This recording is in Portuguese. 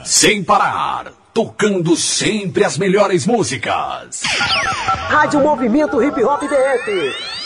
Sem parar, tocando sempre as melhores músicas. Rádio Movimento Hip Hop DF.